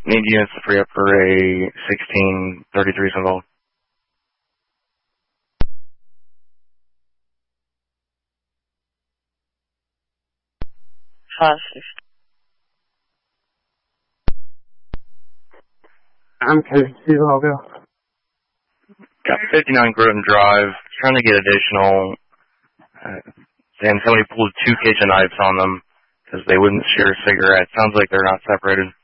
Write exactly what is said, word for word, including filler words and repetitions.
Need units to free up for a sixteen thirty-three involved. Five six. I'm connected to the logo. Got fifty-nine Groton Drive. Trying to get additional. Uh, and somebody pulled two kitchen knives on them because they wouldn't share cigarettes. Sounds like they're not separated.